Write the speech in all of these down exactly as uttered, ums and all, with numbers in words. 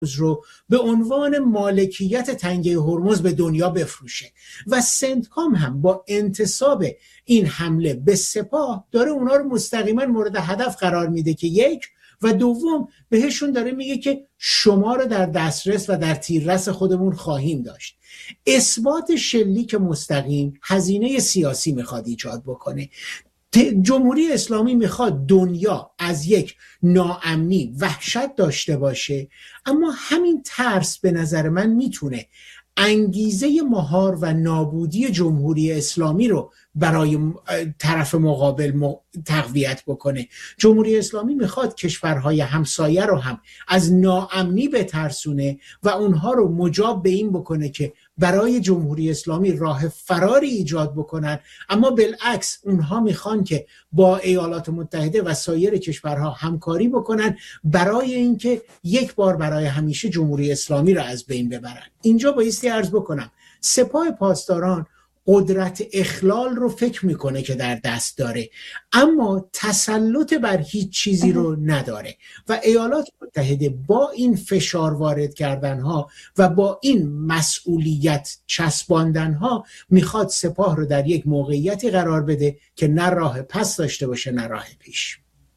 رو به عنوان مالکیت تنگه هرمز به دنیا بفروشه و سنتکام هم با انتصاب این حمله به سپاه داره اونا رو مستقیما مورد هدف قرار میده که یک و دوم بهشون داره میگه که شما رو در دسترس و در تیررس خودمون خواهیم داشت. اثبات شلیک مستقیم هزینه سیاسی میخواد ایجاد بکنه. جمهوری اسلامی میخواد دنیا از یک ناامنی وحشت داشته باشه، اما همین ترس به نظر من میتونه انگیزه مهار و نابودی جمهوری اسلامی رو برای طرف مقابل تقویت بکنه. جمهوری اسلامی میخواد کشورهای همسایه رو هم از ناامنی بترسونه و اونها رو مجاب به این بکنه که برای جمهوری اسلامی راه فراری ایجاد بکنن، اما بالعکس اونها میخوان که با ایالات متحده و سایر کشورها همکاری بکنن برای اینکه یک بار برای همیشه جمهوری اسلامی رو از بین ببرن. اینجا بایستی عرض بکنم سپاه پاسداران قدرت اخلال رو فکر میکنه که در دست داره، اما تسلط بر هیچ چیزی رو نداره و ایالات متحده با این فشار وارد کردنها و با این مسئولیت چسباندنها میخواد سپاه رو در یک موقعیتی قرار بده که نه راه پس داشته باشه نه راه پیش.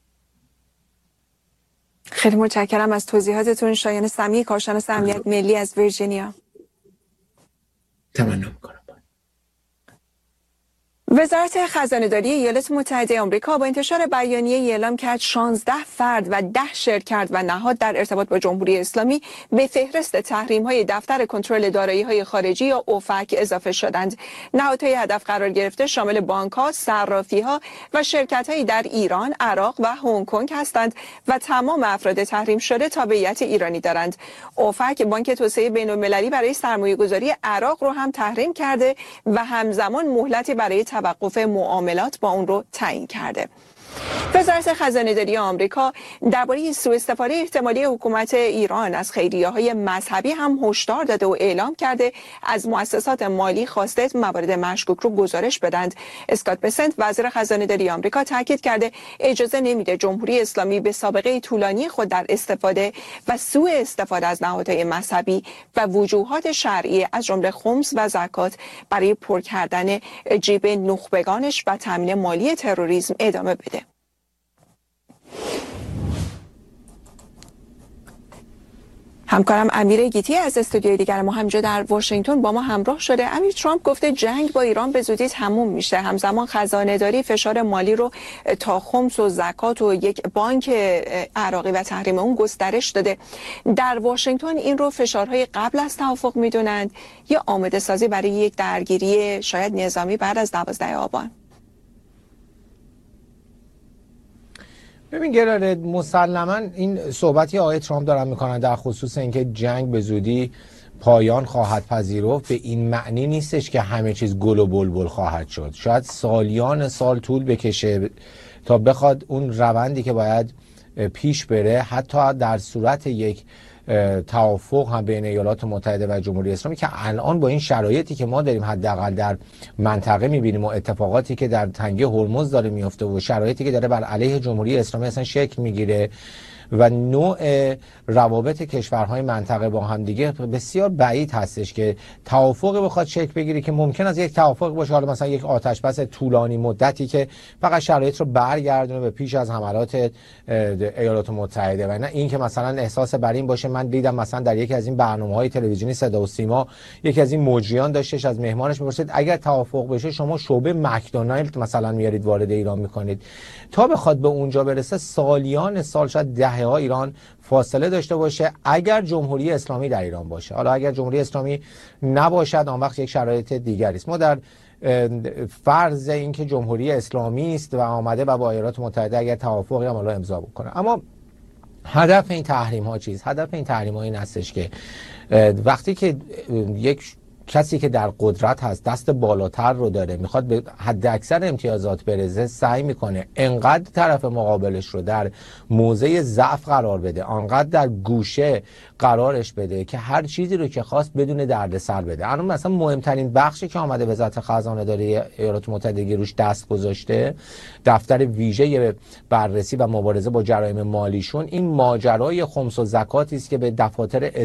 خیلی متشکرم از توضیحاتتون. شایان سمیع، کارشناس امنیت ملی از ویرجینیا. تمام میکنم. وزارت خزانه‌داری ایالات متحده آمریکا با انتشار بیانیه اعلام کرد شانزده فرد و ده شرکت و نهاد در ارتباط با جمهوری اسلامی به فهرست تحریم‌های دفتر کنترل دارایی‌های خارجی یا اوفک اضافه شدند. نهادهای هدف قرار گرفته شامل بانک‌ها، صرافی‌ها و شرکت‌هایی در ایران، عراق و هنگ کنگ هستند و تمام افراد تحریم شده تابعیت ایرانی دارند. اوفک بانک توسعه بین‌المللی برای سرمایه‌گذاری عراق رو هم تحریم کرده و همزمان مهلتی برای توقف معاملات با اون رو تعیین کرده. وزارت خزانه‌داری آمریکا درباره سوء استفاده احتمالی حکومت ایران از خیریه‌های مذهبی هم هشدار داده و اعلام کرده از مؤسسات مالی خواسته موارد مشکوک رو گزارش بدند. اسکات بسنت وزیر خزانه‌داری آمریکا تاکید کرده اجازه نمیده جمهوری اسلامی به سابقه طولانی خود در استفاده و سوء استفاده از نهادهای مذهبی و وجوهات شرعی از جمله خمس و زکات برای پر کردن جیب نخبگانش و تامین مالی تروریسم ادامه بده. همکارم امیر گیتی از استودیوی دیگر ما همجا در واشنگتن با ما همراه شده. امیر، ترامپ گفته جنگ با ایران به زودی تموم میشه، همزمان خزانه‌داری فشار مالی رو تا خمس و زکات و یک بانک عراقی و تحریم اون گسترش داده. در واشنگتن این رو فشارهای قبل از توافق میدونند یا آماده سازی برای یک درگیری شاید نظامی بعد از دوازده آبان؟ ببین گراره، مسلما این صحبتی آقای ترامپ دارن میکنن در خصوص اینکه جنگ به زودی پایان خواهد پذیرفت به این معنی نیستش که همه چیز گل و بلبل خواهد شد. شاید سالیان سال طول بکشه تا بخواد اون روندی که باید پیش بره حتی در صورت یک توافق هم بین ایالات متحده و جمهوری اسلامی که الان با این شرایطی که ما داریم حداقل در منطقه میبینیم و اتفاقاتی که در تنگه هرمز داره میفته و شرایطی که داره بر علیه جمهوری اسلامی اصلا شکل میگیره و نوع روابط کشورهای منطقه با هم دیگه بسیار بعید هستش که توافقی بخواد شکل بگیره که ممکن است یک توافق باشه، حالا مثلا یک آتش بس طولانی مدتی که فقط شرایط رو برگردونه به پیش از حملات ایالات متحده و نه این که مثلا احساس بر این باشه. من دیدم مثلا در یکی از این برنامه‌های تلویزیونی صدا و سیما یکی از این مجریان داشتش از مهمانش می‌پرسید اگر توافق بشه شما شعبه مکدونالد مثلا میارید وارد ایران می‌کنید. تا بخواد به اونجا برسه سالیان سال شاید دهه‌ها ایران فاصله داشته باشه اگر جمهوری اسلامی در ایران باشه. حالا اگر جمهوری اسلامی نباشد آن وقت یک شرایط دیگری است. ما در فرض اینکه جمهوری اسلامی است و آمده و با ایالات متحده اگر توافقی هم امضا بکنه، اما هدف این تحریم ها چیست؟ هدف این تحریم ها این هستش که وقتی که یک کسی که در قدرت هست، دست بالاتر رو داره، میخواد به حد اکثر امتیازات برسه، سعی میکنه انقدر طرف مقابلش رو در موضع ضعف قرار بده، انقدر در گوشه قرارش بده که هر چیزی رو که خواست بدون دردسر بده. الان مثلا مهمترین بخشی که آمده وزارت خزانه داری ایالات متحده روش دست گذاشته، دفتر ویژه بررسی و مبارزه با جرایم مالیشون، این ماجرای خمس و زکاتی است که به دفاتر